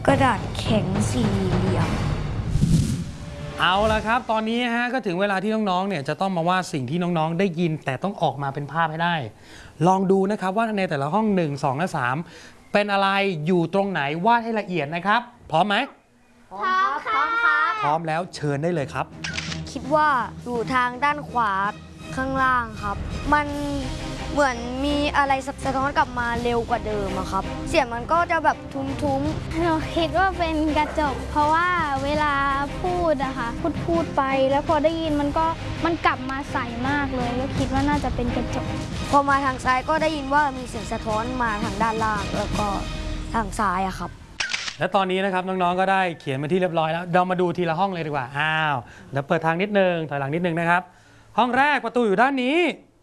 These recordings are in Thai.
กระดาษแข็งสี่เหลี่ยมเอาละครับตอนนี้ก็ถึงเวลาที่น้องๆเนี่ยจะต้องมาวาดสิ่งที่น้องๆได้ยินแต่ต้องออกมาเป็นภาพให้ได้ลองดูนะครับว่าในแต่ละห้อง1 2และ3เป็นอะไรอยู่ตรงไหนวาดให้ละเอียดนะครับพร้อมไหมพร้อมครับพร้อมแล้วเชิญได้เลยครับคิดว่าอยู่ทางด้านขวาข้างล่างครับมันเหมือนมีอะไรสะท้อนกลับมาเร็วกว่าเดิมครับเสียงมันก็จะแบบทุ้มหนูคิดว่าเป็นกระจกเพราะว่าเวลาพูดอะค่ะพูดไปแล้วพอได้ยินมันกลับมาใสมากเลยก็คิดว่าน่าจะเป็นกระจกพอมาทางซ้ายก็ได้ยินว่ามีเสียงสะท้อนมาทางด้านล่างแล้วก็ทางซ้ายอะครับและตอนนี้นะครับน้องๆก็ได้เขียนมาที่เรียบร้อยแล้วเรามาดูทีละห้องเลยดีกว่าเดี๋ยวเปิดทางนิดนึงถอยหลังนิดนึงนะครับห้องแรกประตูอยู่ด้านนี้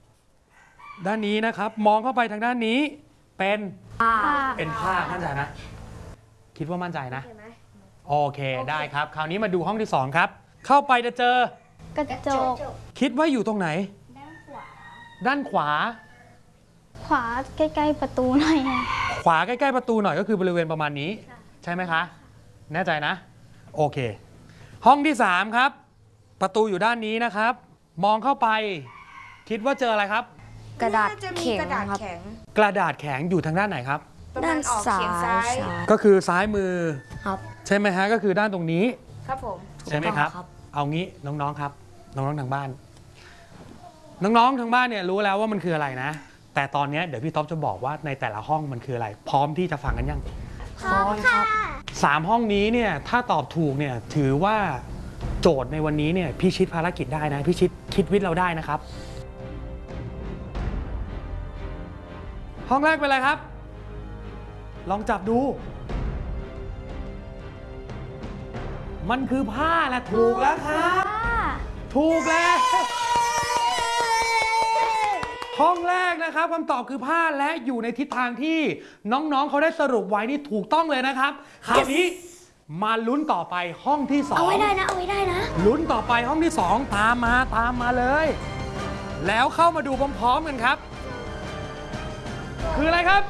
นะครับมองเข้าไปทางด้านนี้เป็นผ้ามั่นใจนะคิดว่ามั่นใจนะโอเคได้ครับคราวนี้มาดูห้องที่2ครับเข้าไปจะเจอกระจกคิดว่าอยู่ตรงไหนด้านขวาใกล้ๆประตูหน่อยขวาใกล้ๆประตูหน่อยก็คือบริเวณประมาณนี้ใช่ไหมคะแน่ใจนะโอเคห้องที่3ครับประตูอยู่ด้านนี้นะครับมองเข้าไปคิดว่าเจออะไรครับกระดาษแข็งครับกระดาษแข็งอยู่ทางด้านไหนครับด้านซ้ายก็คือซ้ายมือครับใช่ไหมฮะก็คือด้านตรงนี้ครับผมใช่ไหมครับเอางี้น้องๆครับน้องๆทางบ้านน้องๆทางบ้านเนี่ยรู้แล้วว่ามันคืออะไรนะแต่ตอนนี้เดี๋ยวพี่ท็อปจะบอกว่าในแต่ละห้องมันคืออะไรพร้อมที่จะฟังกันยังพร้อมครับ 3ห้องนี้เนี่ยถ้าตอบถูกเนี่ยถือว่าโจทย์ในวันนี้เนี่ยพิชิตภารกิจได้นะพิชิตคิดวิทย์เราได้นะครับห้องแรกเป็นอะไรครับลองจับดูมันคือผ้าและถูกแล้วครับถูกแล้วห้องแรกนะครับคำตอบคือผ้าและอยู่ในทิศทางที่น้องๆเขาได้สรุปไว้นี่ถูกต้องเลยนะครับคราวนี้มาลุ้นต่อไปห้องที่2 เอาไว้ได้นะลุ้นต่อไปห้องที่2ตามมาเลยแล้วเข้ามาดูพร้อมๆกันครับคืออะไรครับ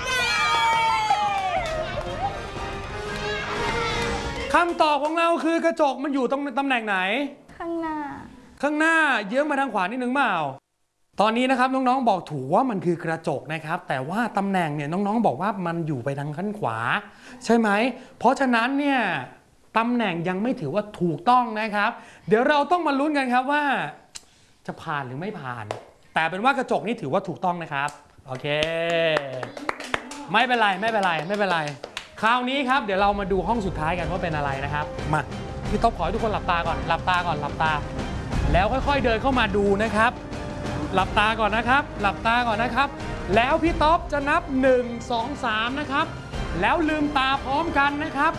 คำตอบของเราคือกระจกมันอยู่ตรงตำแหน่งไหนข้างหน้าเยื้องมาทางขวานิดนึงเปล่าตอนนี้นะครับน้องๆบอกถูกว่ามันคือกระจกนะครับแต่ว่าตำแหน่งเนี่ยน้องๆบอกว่ามันอยู่ไปทางข้างขวาใช่ไหมเพราะฉะนั้นเนี่ยตำแหน่งยังไม่ถือว่าถูกต้องนะครับเดี๋ยวเราต้องมาลุ้นกันครับว่าจะผ่านหรือไม่ผ่านแต่เป็นว่ากระจกนี่ถือว่าถูกต้องนะครับโอเคไม่เป็นไรคราวนี้ครับเดี๋ยวเรามาดูห้องสุดท้ายกันว่าเป็นอะไรนะครับมาพี่ต๊อบขอให้ทุกคนหลับตาก่อนหลับตาแล้วค่อยๆเดินเข้ามาดูนะครับหลับตาก่อนนะครับแล้วพี่ต๊อบจะนับ1 2 3นะครับแล้วลืมตาพร้อมกันนะครับ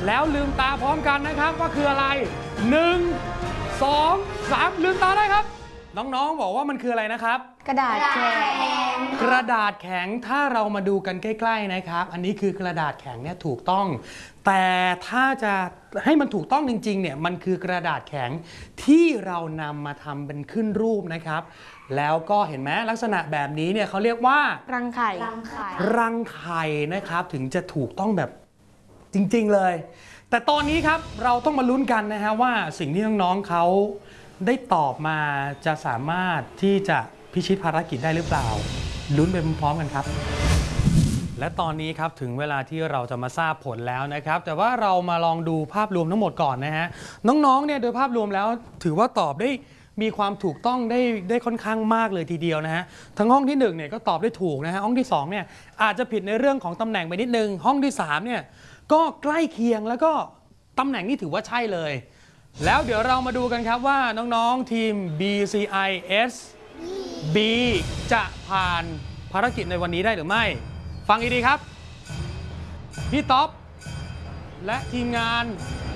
ว่าคืออะไร1 2 3ลืมตาได้ครับน้องๆบอกว่ามันคืออะไรนะครับกระดาษแข็งถ้าเรามาดูกันใกล้ๆนะครับอันนี้คือกระดาษแข็งเนี่ยถูกต้องแต่ถ้าจะให้มันถูกต้องจริงๆเนี่ยมันคือกระดาษแข็งที่เรานำมาทำเป็นขึ้นรูปนะครับแล้วก็เห็นไหมลักษณะแบบนี้เนี่ยเขาเรียกว่ารังไข่นะครับถึงจะถูกต้องแบบจริงๆเลยแต่ตอนนี้ครับเราต้องมาลุ้นกันนะฮะว่าสิ่งที่น้องๆเขาได้ตอบมาจะสามารถที่จะพิชิตภารกิจได้หรือเปล่าลุ้นไปพร้อมๆกันครับและตอนนี้ครับถึงเวลาที่เราจะมาทราบผลแล้วนะครับแต่ว่าเรามาลองดูภาพรวมทั้งหมดก่อนนะฮะน้องๆเนี่ยโดยภาพรวมแล้วถือว่าตอบได้มีความถูกต้องได้ค่อนข้างมากเลยทีเดียวนะฮะทั้งห้องที่1เนี่ยก็ตอบได้ถูกนะฮะห้องที่2เนี่ยอาจจะผิดในเรื่องของตำแหน่งไปนิดนึงห้องที่3เนี่ยก็ใกล้เคียงแล้วก็ตำแหน่งนี่ถือว่าใช่เลยแล้วเดี๋ยวเรามาดูกันครับว่าน้องๆทีม BCIS B จะผ่านภารกิจในวันนี้ได้หรือไม่ฟังดีๆครับพี่ต๊อบและทีมงาน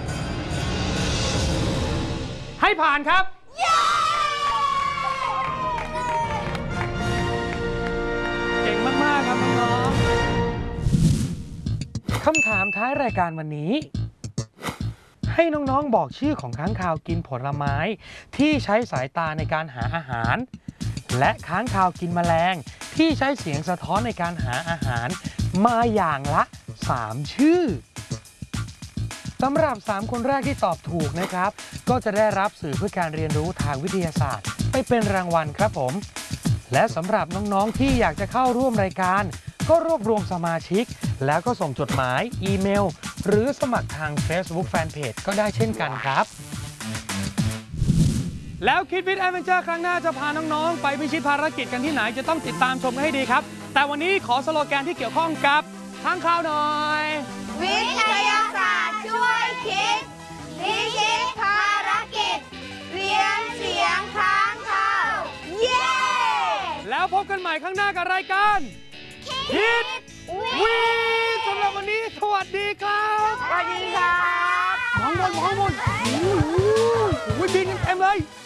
ให้ผ่านครับเก่งมากๆครับน้องๆคำถามท้ายรายการวันนี้ให้น้องๆบอกชื่อของค้างคาวกินผลไม้ที่ใช้สายตาในการหาอาหารและค้างคาวกินแมลงที่ใช้เสียงสะท้อนในการหาอาหารมาอย่างละ3ชื่อสำหรับ 3 คนแรกที่ตอบถูกนะครับก็จะได้รับสื่อเพื่อการเรียนรู้ทางวิทยาศาสตร์ไปเป็นรางวัลครับผมและสำหรับน้องๆที่อยากจะเข้าร่วมรายการก็รวบรวมสมาชิกแล้วก็ส่งจดหมายอีเมลหรือสมัครทาง Facebook Fanpage ก็ได้เช่นกันครับแล้วคิดวิทย์แอดเวนเจอร์ครั้งหน้าจะพาน้องๆไปพิชิตภารกิจกันที่ไหนจะต้องติดตามชมกันให้ดีครับแต่วันนี้ขอสโลแกนที่เกี่ยวข้องกับค้างคาวหน่อยวิทยาศาสตร์ช่วยคิดพิชิตภารกิจเรียนเสียงค้างคาวเย้แล้วพบกันใหม่ข้างหน้ากับรายการคิดวิทย์สำหรับวันนี้สวัสดีครับสวัสดีครับมองบนโอ้โหบินเต็มเลย